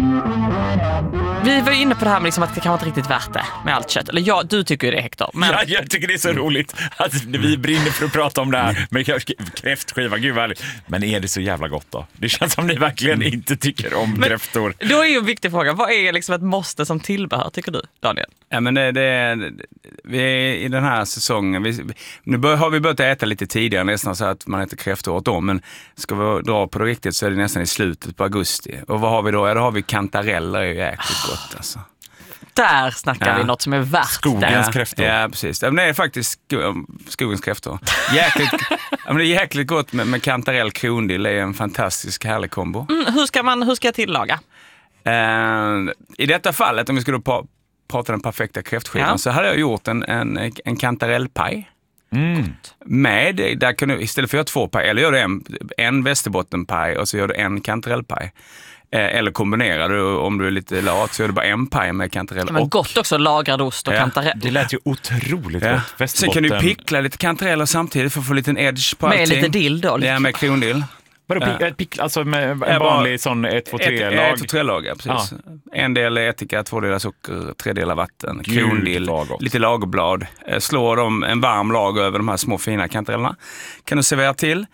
Vi var inne på det här med liksom att det kan vara inte riktigt värt det med allt kött. Eller du tycker ju det, Hector. Men... Ja, jag tycker det är så roligt att vi brinner för att prata om det här med kräftskiva. Gud vad härligt. Men är det så jävla gott då? Det känns som ni verkligen inte tycker om kräftor. Då är ju en viktig fråga. Vad är liksom ett måste som tillbehör, tycker du, Daniel? Ja, men vi är i den här säsongen. Har vi börjat äta lite tidigare, nästan så att man äter kräftor åt om. Men ska vi dra på det riktigt så är det nästan i slutet på augusti. Och vad har vi då? Ja, då har vi kantareller, är ju jäkligt gott alltså. Där snackar vi något som är värt skogens kräftor. Ja, precis. Det är faktiskt skogens kräftor. Det är jäkligt gott med kantarell krondill. Det är en fantastisk härlig kombo. Hur ska jag tillaga? I detta fallet, om vi skulle prata den perfekta kräftskivan, så hade jag gjort en kantarellpaj. Med, där kan du, istället för att göra 2 paj, eller gör du en västerbottenpaj och så gör du en kantarellpaj. Eller kombinerar du, om du är lite lat, så är det bara en paj med kantarell. Men gott också, lagrad ost och kantarell. Det lät ju otroligt gott. Sen kan du pickla lite kantareller samtidigt för att få lite edge på allting. Med lite dill då? Ja, med krondill. Alltså med en vanlig sån 1-2-3-lag? 1-2-3-lag, ja, precis. Ja. En del ättika, 2 delar socker, 3 delar vatten, krondill, lite lagerblad. Slår dem en varm lag över de här små fina kantarellerna. Kan du servera till.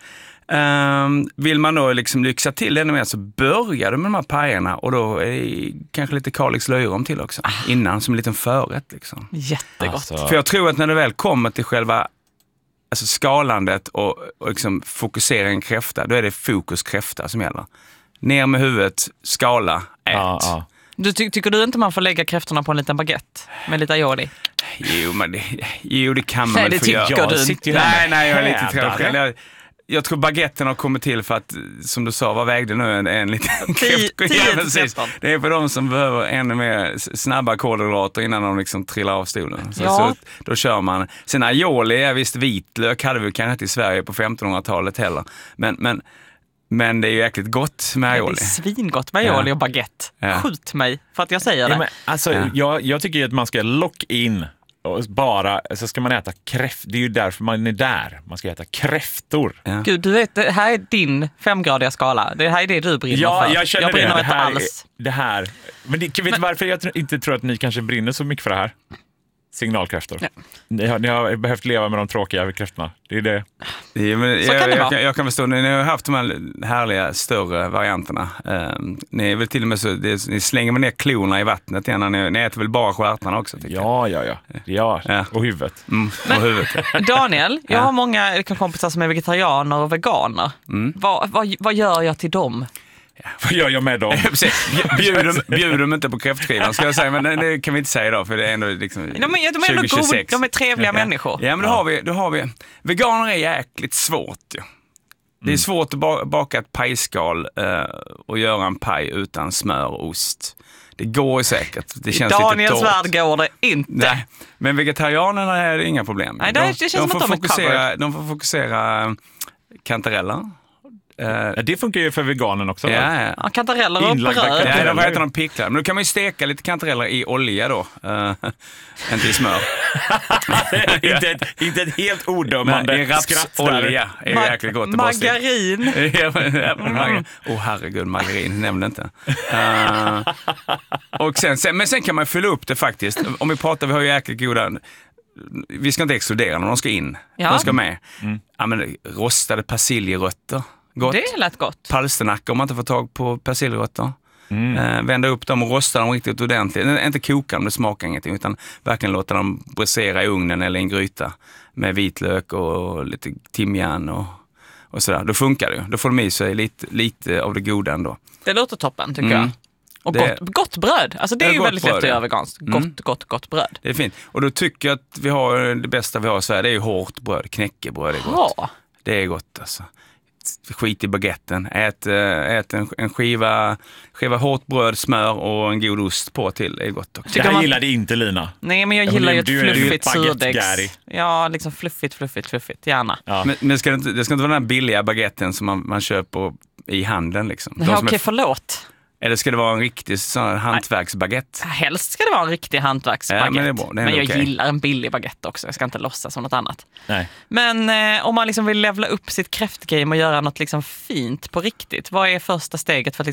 Vill man då liksom lyxa till ännu mer, så börjar du med de här pajerna och då är det kanske lite Kalix löjrom till också. Innan, som en liten förrätt liksom. Jättegott. Alltså. För jag tror att när du väl kommer till själva skalandet och liksom fokusera en kräfta, då är det fokus kräfta som gäller. Ner med huvudet, skala, ät. Tycker du inte man får lägga kräftorna på en liten baguette med lite aioli? Jo, det kan man väl få göra. Tycker du? Nej, jag är lite trött. Jag tror baguetten har kommit till för att, som du sa, vad vägde nu en liten kräftskiva? Det är för de som behöver ännu mer snabba kolhydrater innan de liksom trillar av stolen. Så då kör man. Sen aioli, visst, vitlök hade vi kanske inte i Sverige på 1500-talet heller. Men det är ju jäkligt gott med aioli. Det är svingott med aioli och baguette. Skjut mig för att jag säger det. Men, alltså, jag tycker att man ska lock in och bara, så ska man äta kräftor. Det är ju därför man är där. Man ska äta kräftor. Ja. Gud, du vet, det här är din 5-gradiga skala. Det här är det du brinner för. Jag känner jag brinner det. Inte alls. Det här. Men vet du varför jag inte tror att ni kanske brinner så mycket för det här? Signalkräftor. Ja. Ni har behövt leva med de tråkiga kräftorna. Det är det. Ja, men jag kan förstå, ni har haft de här härliga större varianterna. Ni är väl till och med så, ni slänger ner klorna i vattnet igen. Ni äter väl bara stjärtarna också? Ja. Och huvudet. Och huvudet. Daniel, jag har många kompisar som är vegetarianer och veganer. Vad gör jag till dem? Vad gör jag med dem? Bjuder dem inte på kräftskivan, ska jag säga, men det kan vi inte säga idag, för det är ändå liksom de är 2026. De är trevliga människor. Ja, men då har vi veganer är jäkligt svårt ju. Det är svårt att baka ett pajskal och göra en paj utan smör och ost. Det går säkert. Det känns lite Daniels värld går det inte. Nej, men vegetarianerna är det inga problem. Nej, det känns som att de får fokusera kantareller. Det funkar ju för veganen också. Ja, kantareller och bröd. Ja, vad heter de, picklar? Men då kan man ju steka lite kantareller i olja då. Inte i smör. inte ett helt odömande skratt. Olja är jäkligt gott. Margarin. Herregud, margarin nämnde inte. Och men sen kan man fylla upp det faktiskt. Om vi har ju jäkligt goda. Vi ska inte exkludera när de ska in. De ska med. Ja, men rostade persiljerötter. Gott. Det lät gott. Palsternacka om man inte får tag på persiljerötter. Vända upp dem och rosta dem riktigt ordentligt. Inte koka dem, det smakar ingenting, utan verkligen låta dem bräsera i ugnen eller i en gryta med vitlök och lite timjan och sådär. Då funkar det. Då får de i sig lite av det goda ändå. Det låter toppen, tycker jag. Och gott bröd. Alltså det är ju väldigt lätt att göra veganskt. Gott bröd. Det är fint. Och då tycker jag att vi har det bästa vi har i Sverige. Det är ju hårt bröd. Knäckebröd är gott. Det är gott alltså. Skit i baguetten. Ät en skiva hårt bröd, smör och en god ost på till. Det är gott också. Det här gillade inte Lina. Nej, men jag gillar ju ett fluffigt surdegs. Ja, liksom fluffigt, gärna. Ja. Men det ska inte vara den här billiga baguetten som man köper i handeln liksom. Okej, förlåt. Eller ska det vara en riktig sån hantverksbaguette? Helst ska det vara en riktig hantverksbaguette. Ja, men det är bra. Men jag gillar en billig baguette också. Jag ska inte låtsas som något annat. Nej. Men om man liksom vill levla upp sitt kräftgame och göra något liksom fint på riktigt, vad är första steget för att liksom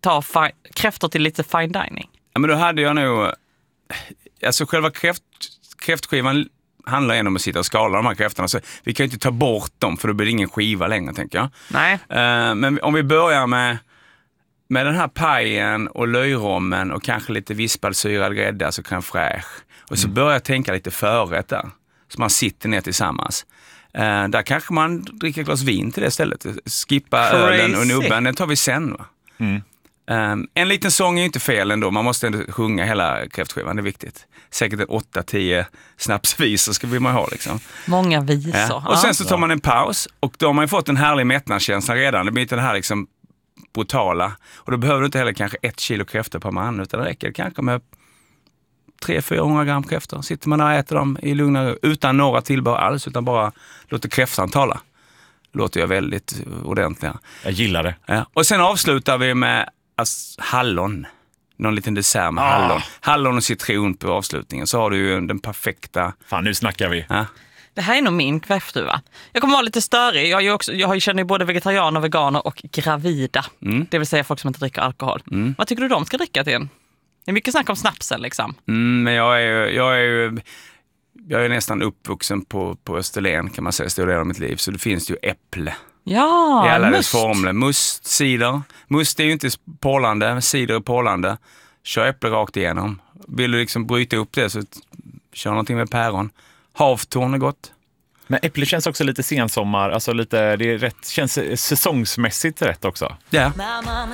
ta kräftor till lite fine dining? Ja, men då hade jag nog... Alltså själva kräftskivan handlar ändå om att sitta och skala de här kräftorna. Så vi kan ju inte ta bort dem för då blir det ingen skiva längre, tänker jag. Nej. Men om vi börjar med den här pajen och löjrommen och kanske lite vispad syrad grädde, alltså crème fraîche. Och så börjar jag tänka lite förrätt där. Så man sitter ner tillsammans. Där kanske man dricker ett glas vin till det stället. Skippa ölen och nubben, den tar vi sen, va? En liten sång är ju inte fel ändå. Man måste ändå sjunga hela kräftskivan, det är viktigt. Säkert 8-10 snapsvisor ska vi ha liksom. Många visor. Ja. Och sen så tar man en paus och då har man ju fått en härlig mättnadskänsla redan. Det blir inte den här liksom brutala. Och då behöver du inte heller kanske 1 kilo kräftor per man, utan det räcker kanske med 300-400 gram kräftor. Sitter man där och äter dem i lugna, utan några tillbehör alls, utan bara låter kräftan tala. Låter jag väldigt ordentliga. Jag gillar det. Ja. Och sen avslutar vi med hallon. Någon liten dessert med hallon. Hallon och citron på avslutningen. Så har du ju den perfekta... Fan, nu snackar vi. Ja. Det här är nog min kräftduva. Jag kommer vara lite störig. Jag känner ju både vegetarianer, veganer och gravida. Det vill säga folk som inte dricker alkohol. Vad tycker du de ska dricka till en? Det är mycket snack om snapsen liksom. Men jag är nästan uppvuxen på Österlen, kan man säga, stor del av mitt liv. Så det finns ju äpple. Ja, i alla dess formler. Must, cider. Must är ju inte pålande, cider är pålande. Kör äpple rakt igenom. Vill du liksom bryta upp det så kör någonting med päron. Havtorn är gott. Men äpple känns också lite sensommar, alltså lite, det är rätt, känns säsongsmässigt rätt också. Ja. My mama